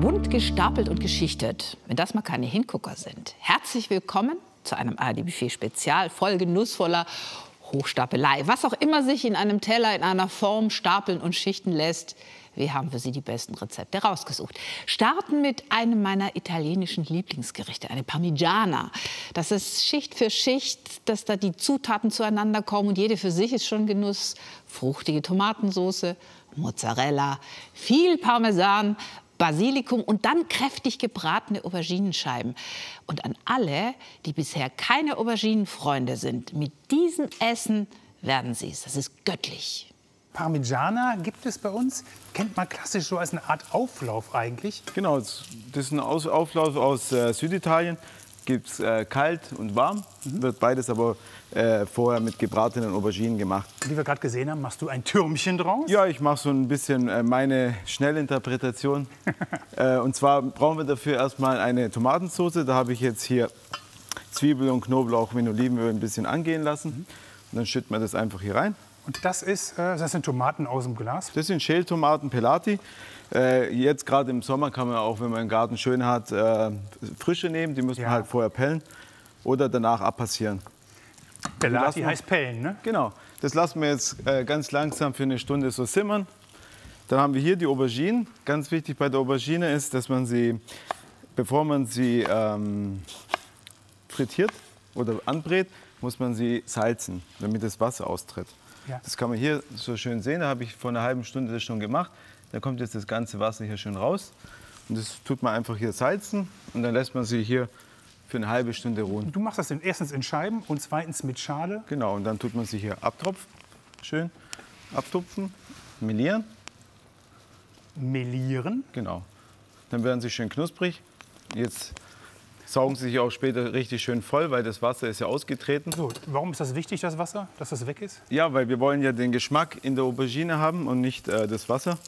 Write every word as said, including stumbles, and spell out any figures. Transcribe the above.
Bunt gestapelt und geschichtet, wenn das mal keine Hingucker sind. Herzlich willkommen zu einem A R D-Buffet-Spezial, voll genussvoller Hochstapelei. Was auch immer sich in einem Teller in einer Form stapeln und schichten lässt, wir haben für Sie die besten Rezepte rausgesucht. Starten mit einem meiner italienischen Lieblingsgerichte, eine Parmigiana. Das ist Schicht für Schicht, dass da die Zutaten zueinander kommen und jede für sich ist schon Genuss. Fruchtige Tomatensauce, Mozzarella, viel Parmesan, Basilikum und dann kräftig gebratene Auberginenscheiben. Und an alle, die bisher keine Auberginenfreunde sind, mit diesem Essen werden Sie es. Das ist göttlich. Parmigiana gibt es bei uns, kennt man klassisch so als eine Art Auflauf eigentlich. Genau, das ist ein Auflauf aus äh, Süditalien. Gibt es äh, kalt und warm, mhm. wird beides aber äh, vorher mit gebratenen Auberginen gemacht. Wie wir gerade gesehen haben, machst du ein Türmchen draus? Ja, ich mache so ein bisschen äh, meine Schnellinterpretation. äh, und zwar brauchen wir dafür erstmal eine Tomatensauce. Da habe ich jetzt hier Zwiebel und Knoblauch mit Olivenöl ein bisschen angehen lassen. Mhm. Und dann schütten wir das einfach hier rein. Und das, ist, äh, das sind Tomaten aus dem Glas? Das sind Schältomaten Pelati. Äh, jetzt gerade im Sommer kann man auch, wenn man einen Garten schön hat, äh, frische nehmen. Die muss man ja. halt vorher pellen oder danach abpassieren. Pelati heißt pellen, ne? Genau. Das lassen wir jetzt äh, ganz langsam für eine Stunde so simmern. Dann haben wir hier die Auberginen. Ganz wichtig bei der Aubergine ist, dass man sie, bevor man sie ähm, frittiert oder anbrät, muss man sie salzen, damit das Wasser austritt. Ja. Das kann man hier so schön sehen. Da habe ich vor einer halben Stunde das schon gemacht. Da kommt jetzt das ganze Wasser hier schön raus. Und das tut man einfach hier salzen. Und dann lässt man sie hier für eine halbe Stunde ruhen. Du machst das in, erstens in Scheiben und zweitens mit Schale. Genau, und dann tut man sie hier abtropfen. Schön abtupfen, melieren. Melieren? Genau. Dann werden sie schön knusprig. Jetzt saugen sie sich auch später richtig schön voll, weil das Wasser ist ja ausgetreten. So, warum ist das wichtig, das Wasser, dass das weg ist? Ja, weil wir wollen ja den Geschmack in der Aubergine haben und nicht äh, das Wasser.